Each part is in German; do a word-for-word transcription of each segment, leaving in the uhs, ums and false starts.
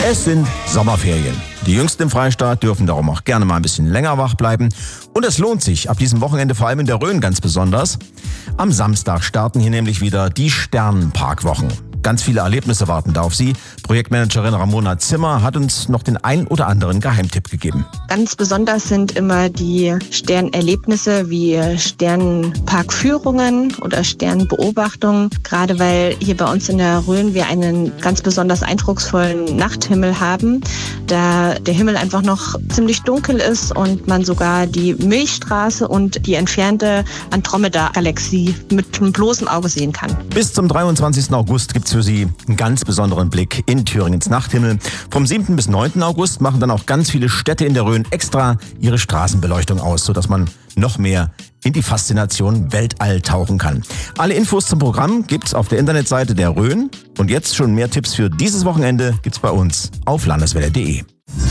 Es sind Sommerferien. Die Jüngsten im Freistaat dürfen darum auch gerne mal ein bisschen länger wach bleiben. Und es lohnt sich ab diesem Wochenende vor allem in der Rhön ganz besonders. Am Samstag starten hier nämlich wieder die Sternenparkwochen. Ganz viele Erlebnisse warten da auf Sie. Projektmanagerin Ramona Zimmer hat uns noch den ein oder anderen Geheimtipp gegeben. Ganz besonders sind immer die Sternerlebnisse wie Sternenparkführungen oder Sternbeobachtungen. Gerade weil hier bei uns in der Rhön wir einen ganz besonders eindrucksvollen Nachthimmel haben, da der Himmel einfach noch ziemlich dunkel ist und man sogar die Milchstraße und die entfernte Andromeda-Galaxie mit einem bloßen Auge sehen kann. Bis zum dreiundzwanzigsten August gibt es für Sie einen ganz besonderen Blick in Thüringens Nachthimmel. Vom siebten bis neunten August machen dann auch ganz viele Städte in der Rhön extra ihre Straßenbeleuchtung aus, sodass man noch mehr in die Faszination Weltall tauchen kann. Alle Infos zum Programm gibt's auf der Internetseite der Rhön. Und jetzt schon mehr Tipps für dieses Wochenende gibt's bei uns auf landeswelle punkt de.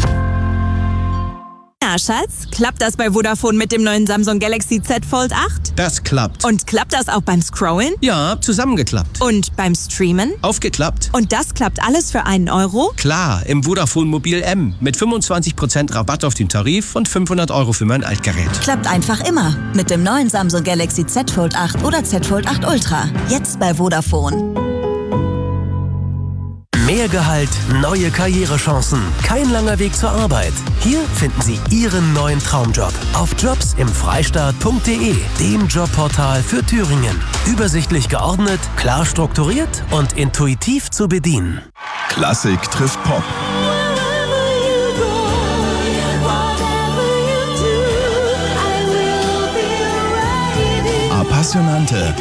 Na, Schatz, klappt das bei Vodafone mit dem neuen Samsung Galaxy Z Fold acht? Das klappt. Und klappt das auch beim Scrollen? Ja, zusammengeklappt. Und beim Streamen? Aufgeklappt. Und das klappt alles für einen Euro? Klar, im Vodafone Mobil M mit fünfundzwanzig Prozent Rabatt auf den Tarif und fünfhundert Euro für mein Altgerät. Klappt einfach immer mit dem neuen Samsung Galaxy Z Fold acht oder Z Fold acht Ultra. Jetzt bei Vodafone. Mehr Gehalt, neue Karrierechancen, kein langer Weg zur Arbeit. Hier finden Sie Ihren neuen Traumjob auf jobs im freistaat punkt de, dem Jobportal für Thüringen. Übersichtlich geordnet, klar strukturiert und intuitiv zu bedienen. Klassik trifft Pop. Appassionante.